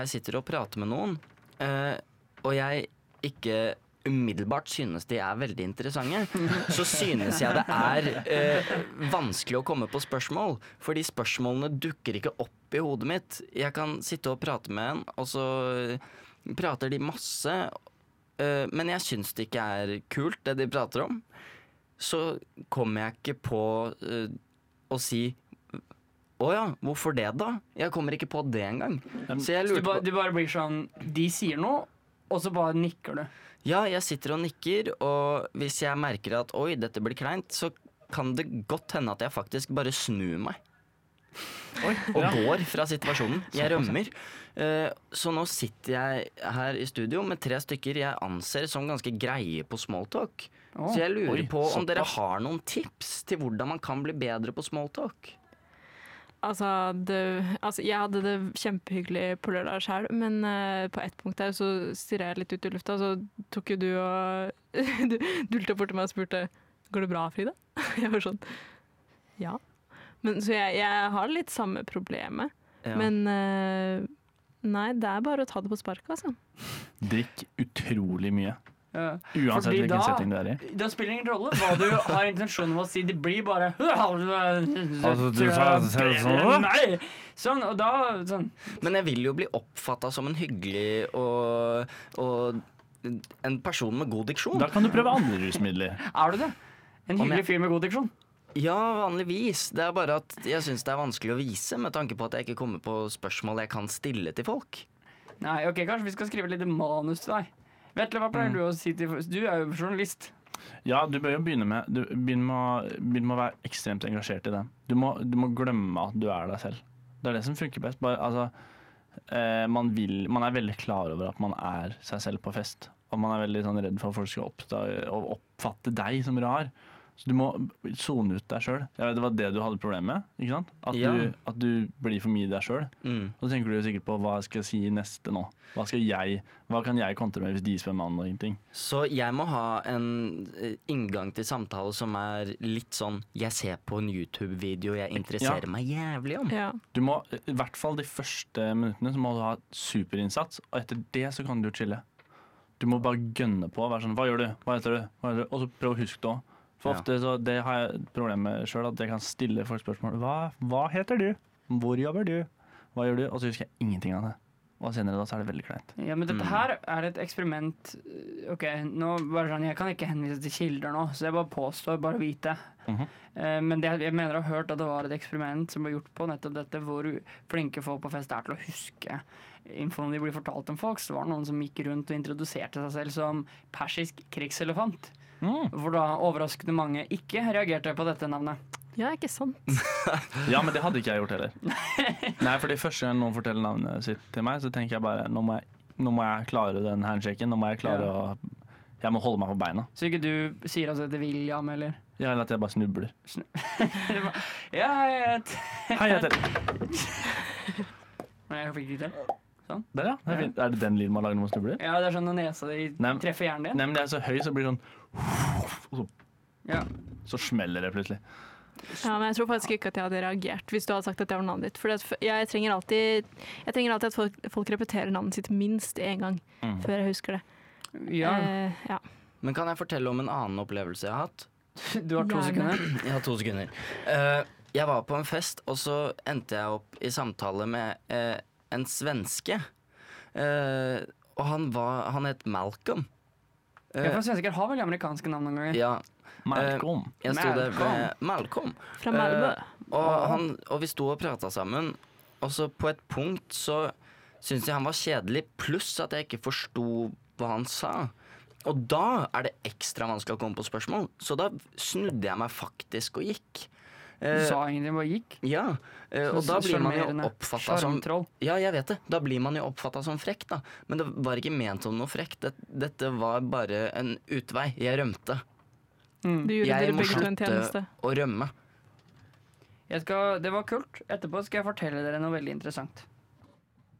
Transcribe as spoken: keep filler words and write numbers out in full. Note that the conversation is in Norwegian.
jeg sitter og prater med noen, uh, og jeg ikke umiddelbart synes de er veldig interessante, så synes jeg det er uh, vanskelig å komme på spørsmål, fordi spørsmålene dukker ikke opp i hodet mitt. Jeg kan sitte og prate med en, og så prater de masse, uh, men jeg synes det ikke er kult det de prater om. Så kommer jeg ikke på uh, å si å ja, hvorfor det da? Jeg kommer ikke på det engang. Så jeg du, lurer ba, på du bare blir sånn, de sier noe, og så bare nikker du. Ja, jeg sitter og nikker, og hvis jeg merker at oi, dette blir kleint, så kan det godt hende at jeg faktisk bare snur meg. Oi, og ja. går fra situasjonen. Jeg rømmer. Uh, så nå sitter jeg her i studio med tre stykker jeg anser som ganske greie på smalltalk. Oh, så jeg lurer oi, på om dere har noen tips til hvordan man kan bli bedre på smalltalk. Altså, det, altså, jeg hadde det kjempehyggelig på lørdag selv, men uh, på ett punkt der så stirret jeg litt ut i lufta, så tok jo du og du dulta bort til meg og spurte, går det bra, Frida? Jeg var sånn, ja. Men, så jeg, jeg har litt samme problemet, ja. men uh, nei, det er bare å ta det på spark, altså. Drikk utrolig mye. Ja. Uansett hvilken da, setting det er i. Da spiller ingen rolle hva du har intensjon om å si. Det blir bare altså, du sånn? Nei! Sånn, og da sånn. Men jeg vil jo bli oppfattet som en hyggelig og, og en person med god diksjon. Da kan du prøve andre rusmidler. Er du det? En hyggelig fyr med god diksjon? Ja, vanligvis. Det er bare at jeg synes det er vanskelig å vise, med tanke på at jeg ikke kommer på spørsmål jeg kan stille til folk. Nei, ok, kanskje vi skal skrive litt manus til deg. Vetle, hva pleier mm. du å si til folk? Du er jo journalist. Ja, du bør jo begynne med Du begynner med, å, begynner med å være ekstremt engasjert i det. Du må, du må glemme at du er deg selv. Det er det som funker best. Bare, altså, eh, man, vil, man er veldig klar over at man er seg selv på fest. Og man er veldig sånn, redd for at folk skal oppdage, oppfatte deg som rar. Så du må zone ut deg selv. Jeg vet, det var det du hadde problem med, ikke sant? At, ja. du, at du blir for mye deg selv. Mm. Og så tenker du sikkert på hva skal jeg si neste nå? Hva, skal jeg, hva kan jeg kontre med hvis de spør meg om noe? Ting? Så jeg må ha en inngang til samtale som er litt sånn, jeg ser på en YouTube-video jeg interesserer ja. meg jævlig om. Ja. Du må, i hvert fall de første minuttene, så må du ha superinnsats, og etter det så kan du chille. Du må bare gønne på, være sånn, hva gjør du? Hva heter du? Hva heter du? Og så prøv å huske det også. For ofte så det har jeg et problem med selv, at jeg kan stille folk spørsmål. Hva, hva heter du? Hvor jobber du? Hva gjør du? Og så husker jeg ingenting av det. Og senere da så er det veldig kleint. Ja, men dette her er et eksperiment. Ok, nå bare sånn, jeg kan ikke henvise til kilder nå, så jeg bare påstår, bare vite. Uh-huh. eh, men det, jeg mener jeg har hørt at det var et eksperiment som ble gjort på nettopp dette, hvor flinke folk på fest er til å huske infoen de blir fortalt om folk. Så var det noen som gikk rundt og introduserte seg selv som persisk krigselefant. Mm. Hvor da overraskende mange ikke reagerte på dette navnet. Ja, ikke sant. Ja, men det hadde ikke jeg gjort heller. Nei, fordi første gang noen forteller navnet sitt til meg, så tenker jeg bare, nå må jeg, nå må jeg klare den handshaken, nå må jeg klare ja. å, jeg må holde meg på beina. Så ikke du sier altså til William, eller? Ja, eller at jeg bare snubler. Snu- ja, jeg vet. Hei, jeg heter. Nei, jeg fikk ikke til. Sånn. Der, ja. Det er, fint. Er det den lyden man lager når man snubler? Ja, det er sånn når nesa di treffer hjernen din. Nei, men det er så høy, så blir det sånn og så, ja. så smeller det plutselig. Ja, men jeg tror faktisk ikke at jeg hadde reagert hvis du hadde sagt at det var navnet ditt. For jeg trenger alltid Jeg trenger alltid at folk, folk repeterer navnet sitt minst én gang mm. før jeg husker det. Ja. Eh, ja. Men kan jeg fortelle om en annen opplevelse jeg har hatt? Du har to Gjerne. sekunder. Jeg har to sekunder. Uh, jeg var på en fest, og så endte jeg opp i samtale med uh, en svenske. Uh, og han, var, han het Malcolm. Uh, ja, for svensker har veldig amerikanske navn noen ganger. Ja. Malcolm. Uh, jeg sto der med Malcolm. Fra Malmö. Uh, og, han, og vi sto og pratet sammen, og så på et punkt så syntes jeg han var kjedelig, pluss at jeg ikke forstod hva han sa. Og da er det ekstra vanskelig å komme på spørsmål. Så da snudde jeg meg faktisk og gikk. Du sa ingenting, bare gikk? Ja, og da blir man jo oppfattet som Ja, jeg vet det. Da blir man jo oppfattet som frekk, da. Men det var ikke ment som noe frekt. Dette var bare en utvei. Jeg rømte. Mm. Du gjorde jeg må slutte å rømme. Jeg skal, det var kult. Etterpå skal jeg fortelle dere noe veldig interessant.